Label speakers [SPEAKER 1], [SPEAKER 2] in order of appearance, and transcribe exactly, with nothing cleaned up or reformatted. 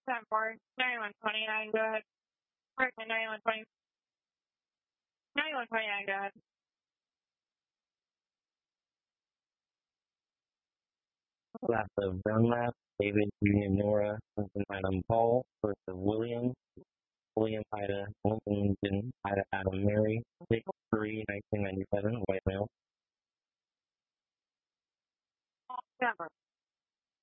[SPEAKER 1] ten four, ninety-one twenty-nine, go ahead. Correction, ninety-one twenty. ninety-one twenty-nine, go ahead.
[SPEAKER 2] Last of Brown Lap, David, Union, Nora, Lincoln, Item, Paul, first of William, William, Ida, Lincoln, Lincoln, Ida, Adam, Mary, six three nineteen ninety-seven, white male.
[SPEAKER 1] Denver.